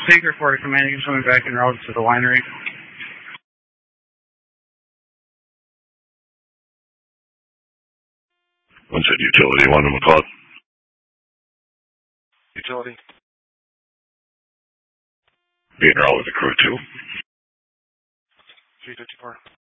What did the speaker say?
Tanker 4 commanding and swimming back en route to the winery. One said utility, one of them called. Utility. Being route with the crew, too. 354.